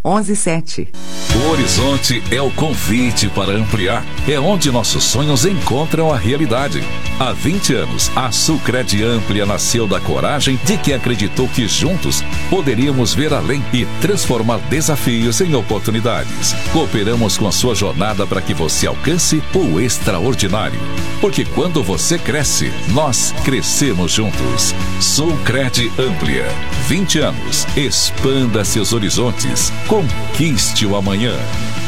117. O Horizonte é o convite para ampliar. É onde nossos sonhos encontram a realidade. Há 20 anos, a Sulcred Amplia nasceu da coragem de quem acreditou que juntos poderíamos ver além e transformar desafios em oportunidades. Cooperamos com a sua jornada para que você alcance o extraordinário. Porque quando você cresce, nós crescemos juntos. Sulcred Amplia. 20 anos. Expanda seus horizontes. Conquiste o amanhã.